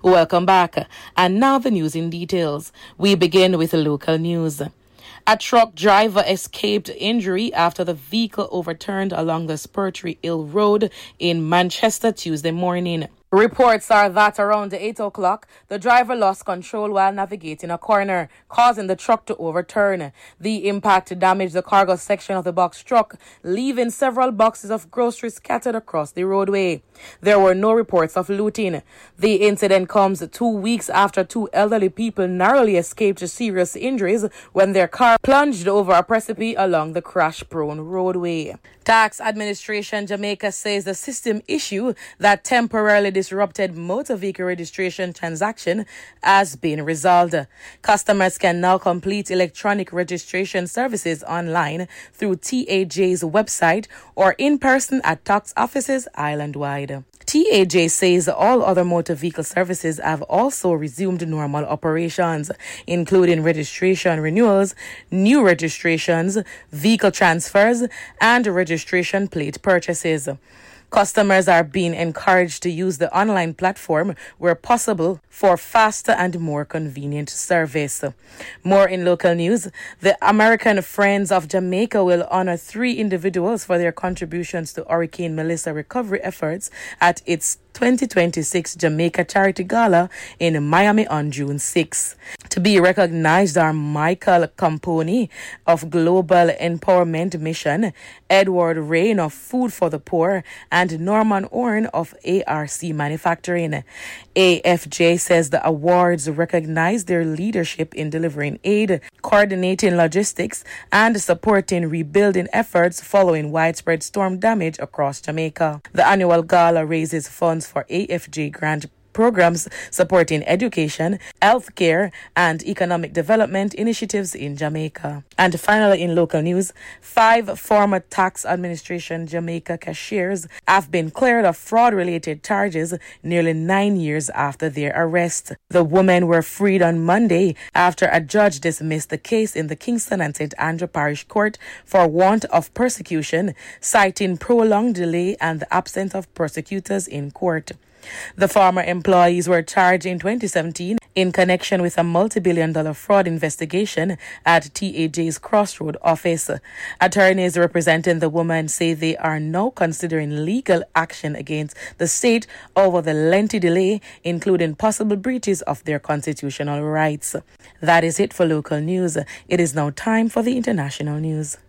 Welcome back. And now the news in details. We begin with local news. A truck driver escaped injury after the vehicle overturned along the Spurtree Hill Road in Manchester Tuesday morning. Reports are that around 8 o'clock, the driver lost control while navigating a corner, causing the truck to overturn. The impact damaged the cargo section of the box truck, leaving several boxes of groceries scattered across the roadway. There were no reports of looting. The incident comes 2 weeks after two elderly people narrowly escaped serious injuries when their car plunged over a precipice along the crash-prone roadway. Tax Administration Jamaica says the system issue that temporarily disrupted motor vehicle registration transaction has been resolved. Customers can now complete electronic registration services online through TAJ's website or in person at tax offices island-wide. TAJ says all other motor vehicle services have also resumed normal operations, including registration renewals, new registrations, vehicle transfers, and registration plate purchases. Customers are being encouraged to use the online platform where possible for faster and more convenient service. More in local news, the American Friends of Jamaica will honor 3 individuals for their contributions to Hurricane Melissa recovery efforts at its 2026 Jamaica Charity Gala in Miami on June 6. To be recognized are Michael Camponi of Global Empowerment Mission, Edward Rain of Food for the Poor, and Norman Orn of ARC Manufacturing. AFJ says the awards recognize their leadership in delivering aid, coordinating logistics, and supporting rebuilding efforts following widespread storm damage across Jamaica. The annual gala raises funds for AFJ grant programs supporting education, healthcare, and economic development initiatives in Jamaica. And finally, in local news, 5 former Tax Administration Jamaica cashiers have been cleared of fraud-related charges nearly 9 years after their arrest. The women were freed on Monday after a judge dismissed the case in the Kingston and St. Andrew Parish Court for want of persecution, citing prolonged delay and the absence of prosecutors in court. The former employees were charged in 2017 in connection with a multi-billion-dollar fraud investigation at TAJ's Crossroad office. Attorneys representing the woman say they are now considering legal action against the state over the lengthy delay, including possible breaches of their constitutional rights. That is it for local news. It is now time for the international news.